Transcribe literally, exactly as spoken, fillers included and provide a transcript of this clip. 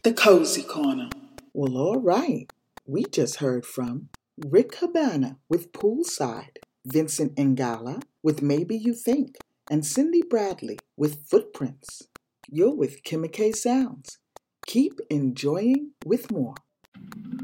The Cozy Corner. Well, all right. We just heard from Rick Cabana with Poolside, Vincent Ingala with Maybe You Think, and Cindy Bradley with Footprints. You're with Kimmy K Sounds. Keep enjoying with more.